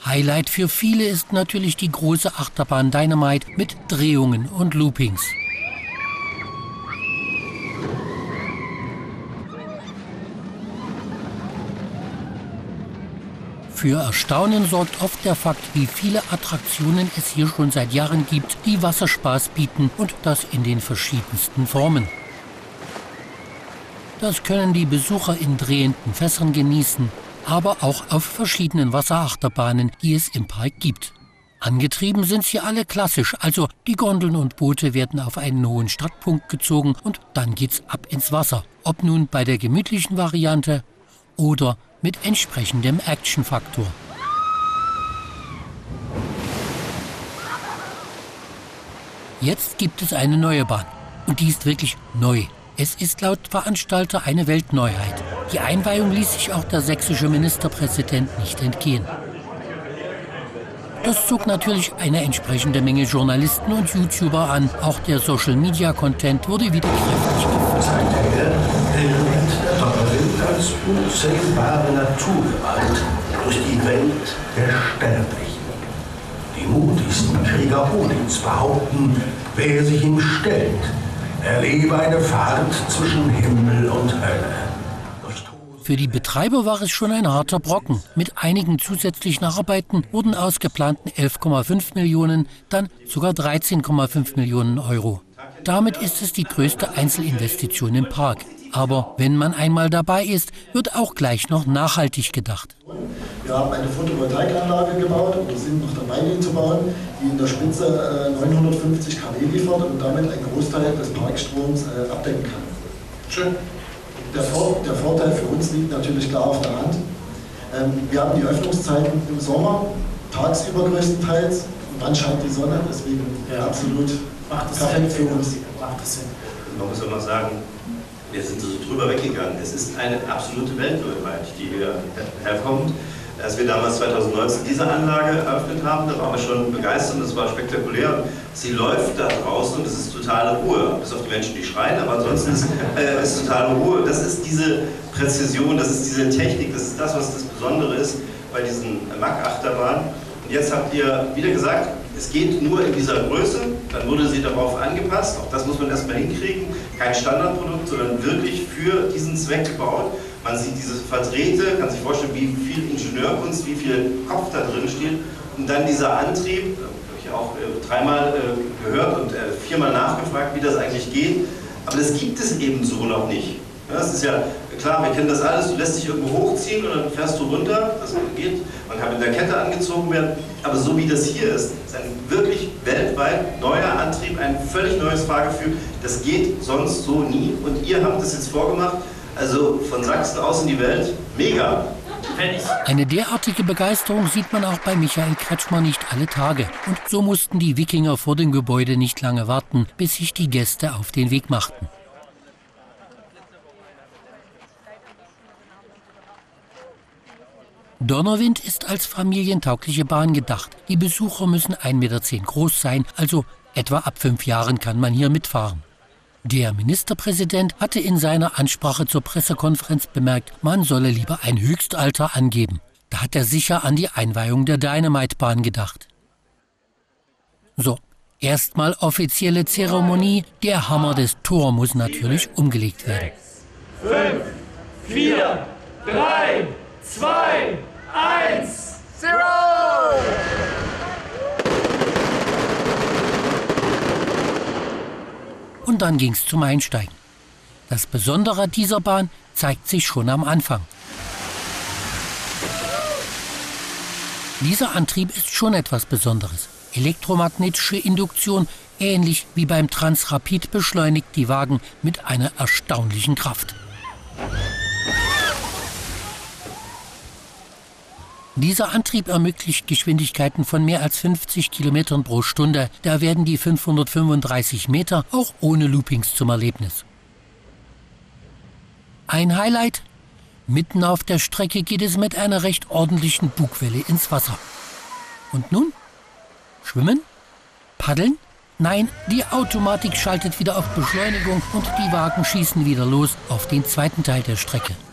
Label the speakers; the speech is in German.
Speaker 1: Highlight für viele ist natürlich die große Achterbahn Dynamite mit Drehungen und Loopings. Für Erstaunen sorgt oft der Fakt, wie viele Attraktionen es hier schon seit Jahren gibt, die Wasserspaß bieten, und das in den verschiedensten Formen. Das können die Besucher in drehenden Fässern genießen, aber auch auf verschiedenen Wasserachterbahnen, die es im Park gibt. Angetrieben sind sie alle klassisch, also die Gondeln und Boote werden auf einen hohen Startpunkt gezogen und dann geht's ab ins Wasser. Ob nun bei der gemütlichen Variante oder mit entsprechendem Actionfaktor. Jetzt gibt es eine neue Bahn und die ist wirklich neu. Es ist laut Veranstalter eine Weltneuheit. Die Einweihung ließ sich auch der sächsische Ministerpräsident nicht entgehen. Das zog natürlich eine entsprechende Menge Journalisten und YouTuber an. Auch der Social-Media-Content wurde wieder kräftig gefördert.
Speaker 2: Als unzählbare Naturgewalt durch die Welt der Sterblichen. Die mutigsten Krieger Odins behaupten, wer sich ihm stellt, erlebe eine Fahrt zwischen Himmel und Hölle.
Speaker 1: Für die Betreiber war es schon ein harter Brocken. Mit einigen zusätzlichen Arbeiten wurden aus geplanten 11,5 Millionen dann sogar 13,5 Millionen Euro. Damit ist es die größte Einzelinvestition im Park. Aber wenn man einmal dabei ist, wird auch gleich noch nachhaltig gedacht.
Speaker 3: Wir haben eine Photovoltaikanlage gebaut und sind noch dabei, die zu bauen, die in der Spitze 950 kW liefert und damit einen Großteil des Parkstroms abdecken kann.
Speaker 2: Schön.
Speaker 3: Der Vorteil für uns liegt natürlich klar auf der Hand. Wir haben die Öffnungszeiten im Sommer, tagsüber größtenteils, und dann scheint die Sonne, deswegen absolut perfekt für uns.
Speaker 4: Man muss immer sagen, wir sind so drüber weggegangen. Es ist eine absolute Weltneuheit, die hier herkommt. Als wir damals 2019 diese Anlage eröffnet haben, da waren wir schon begeistert und das war spektakulär. Sie läuft da draußen und es ist totale Ruhe, bis auf die Menschen, die schreien, aber ansonsten ist es totale Ruhe. Das ist diese Präzision, das ist diese Technik, das ist das, was das Besondere ist bei diesen Mack-Achterbahnen. Und jetzt habt ihr wieder gesagt, es geht nur in dieser Größe, dann wurde sie darauf angepasst, auch das muss man erstmal hinkriegen, kein Standardprodukt, sondern wirklich für diesen Zweck gebaut. Man sieht diese Verdrehte, kann sich vorstellen, wie viel Ingenieurkunst, wie viel Kopf da drin steht. Und dann dieser Antrieb, habe ich auch dreimal gehört und viermal nachgefragt, wie das eigentlich geht. Aber das gibt es eben so noch nicht. Ja, das ist ja klar, wir kennen das alles, du lässt dich irgendwo hochziehen und dann fährst du runter, das geht, man kann mit der Kette angezogen werden, aber so wie das hier ist ein wirklich weltweit neuer Antrieb, ein völlig neues Fahrgefühl, das geht sonst so nie und ihr habt das jetzt vorgemacht, also von Sachsen aus in die Welt, mega!
Speaker 1: Eine derartige Begeisterung sieht man auch bei Michael Kretschmer nicht alle Tage. Und so mussten die Wikinger vor dem Gebäude nicht lange warten, bis sich die Gäste auf den Weg machten. Donnerwind ist als familientaugliche Bahn gedacht. Die Besucher müssen 1,10 Meter groß sein, also etwa ab 5 Jahren kann man hier mitfahren. Der Ministerpräsident hatte in seiner Ansprache zur Pressekonferenz bemerkt, man solle lieber ein Höchstalter angeben. Da hat er sicher an die Einweihung der Dynamite-Bahn gedacht. So, erstmal offizielle Zeremonie. Der Hammer des Tor muss natürlich umgelegt werden.
Speaker 5: 5, 4, 3, 2, 1, 0!
Speaker 1: Und dann ging's zum Einsteigen. Das Besondere dieser Bahn zeigt sich schon am Anfang. Dieser Antrieb ist schon etwas Besonderes. Elektromagnetische Induktion, ähnlich wie beim Transrapid, beschleunigt die Wagen mit einer erstaunlichen Kraft. Dieser Antrieb ermöglicht Geschwindigkeiten von mehr als 50 Kilometern pro Stunde. Da werden die 535 Meter auch ohne Loopings zum Erlebnis. Ein Highlight: Mitten auf der Strecke geht es mit einer recht ordentlichen Bugwelle ins Wasser. Und nun? Schwimmen? Paddeln? Nein, die Automatik schaltet wieder auf Beschleunigung und die Wagen schießen wieder los auf den zweiten Teil der Strecke.